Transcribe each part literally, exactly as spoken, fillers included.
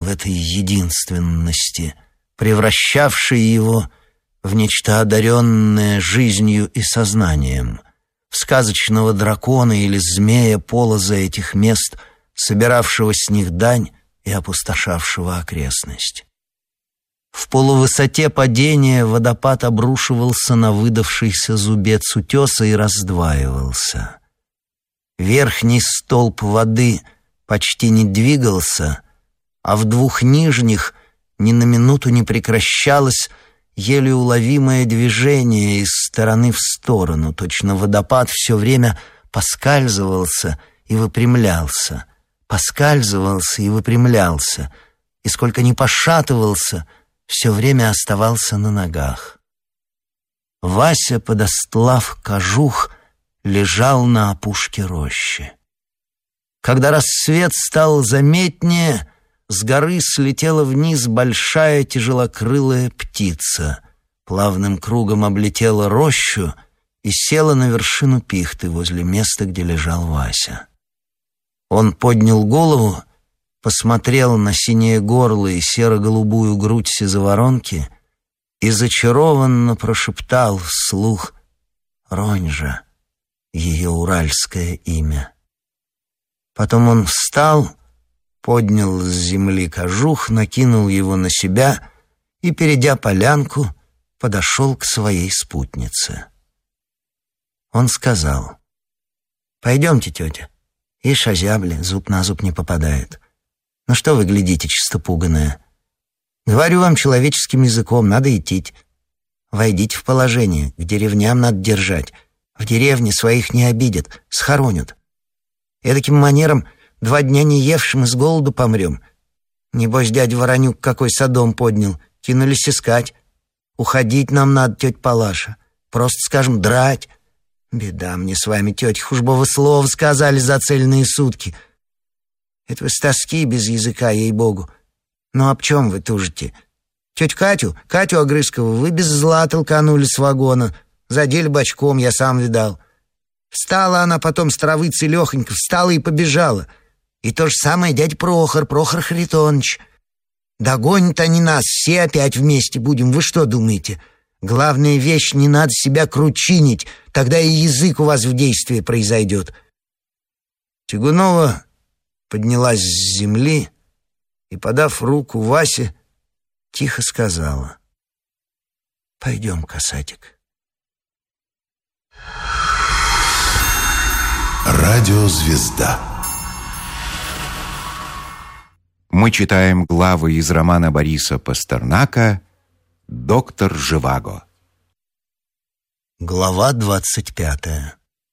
этой единственности, превращавшей его в нечто одаренное жизнью и сознанием, в сказочного дракона или змея полоза этих мест, собиравшего с них дань и опустошавшего окрестность. В полувысоте падения водопад обрушивался на выдавшийся зубец утеса и раздваивался. Верхний столб воды почти не двигался, а в двух нижних ни на минуту не прекращалось еле уловимое движение из стороны в сторону. Точно водопад все время поскальзывался и выпрямлялся, поскальзывался и выпрямлялся, и сколько ни пошатывался, все время оставался на ногах. Вася, подостлав кожух, лежал на опушке рощи. Когда рассвет стал заметнее, с горы слетела вниз большая тяжелокрылая птица, плавным кругом облетела рощу и села на вершину пихты возле места, где лежал Вася. Он поднял голову, посмотрел на синее горло и серо-голубую грудь сизоворонки и зачарованно прошептал вслух «Роньжа», ее уральское имя. Потом он встал, поднял с земли кожух, накинул его на себя и, перейдя полянку, подошел к своей спутнице. Он сказал: «Пойдемте, тетя, ишь озябли, зуб на зуб не попадает. Ну что вы глядите, чистопуганая? Говорю вам человеческим языком, надо идти. Войдите в положение, к деревням надо держать. В деревне своих не обидят, схоронят. Эдаким манером два дня не евшим и с голоду помрем. Небось, дядя Воронюк какой садом поднял, кинулись искать. Уходить нам надо, тетя Палаша. Просто, скажем, драть. Беда мне с вами, тетя, уж бы вы слово сказали за цельные сутки. Это вы с тоски без языка, ей-богу. Ну, об чем вы тужите? Тетю Катю, Катю Огрызкову, вы без зла толканули с вагона. Задели бочком, я сам видал. Встала она потом с травы целехонько, встала и побежала. И то же самое дядя Прохор, Прохор Харитонович. Догонят они нас, все опять вместе будем, вы что думаете? Главная вещь, не надо себя кручинить, тогда и язык у вас в действии произойдет». Тягунова поднялась с земли и, подав руку Васе, тихо сказала: «Пойдем, касатик». Радиозвезда. Мы читаем главы из романа Бориса Пастернака «Доктор Живаго». Глава двадцать пятая.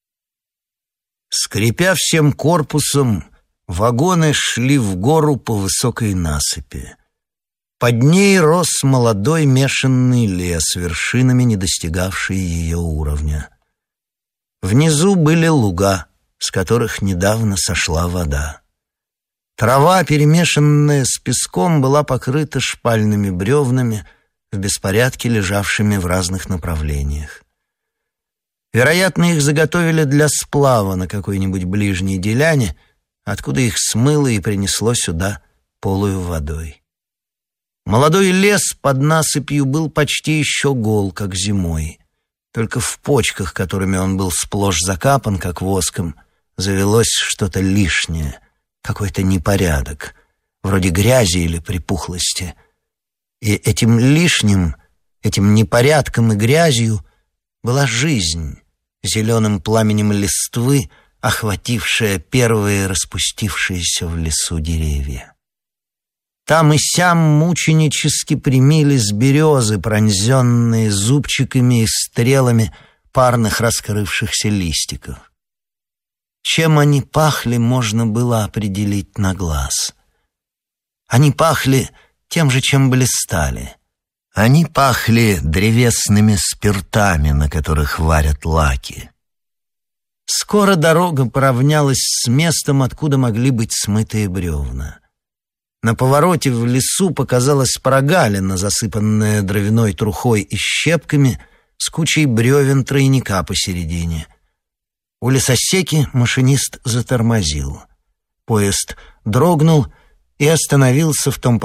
Скрипя всем корпусом, вагоны шли в гору по высокой насыпи. Под ней рос молодой мешанный лес, вершинами не достигавший ее уровня. Внизу были луга, с которых недавно сошла вода. Трава, перемешанная с песком, была покрыта шпальными бревнами, в беспорядке лежавшими в разных направлениях. Вероятно, их заготовили для сплава на какой-нибудь ближней деляне, откуда их смыло и принесло сюда полою водой. Молодой лес под насыпью был почти еще гол, как зимой. Только в почках, которыми он был сплошь закапан, как воском, завелось что-то лишнее, какой-то непорядок, вроде грязи или припухлости. И этим лишним, этим непорядком и грязью была жизнь, зеленым пламенем листвы, охватившая первые распустившиеся в лесу деревья. Там и сям мученически примились березы, пронзенные зубчиками и стрелами парных раскрывшихся листиков. Чем они пахли, можно было определить на глаз. Они пахли тем же, чем блистали. Они пахли древесными спиртами, на которых варят лаки. Скоро дорога поравнялась с местом, откуда могли быть смытые бревна. На повороте в лесу показалась прогалина, засыпанная дровяной трухой и щепками, с кучей бревен тройника посередине. У лесосеки машинист затормозил. Поезд дрогнул и остановился в том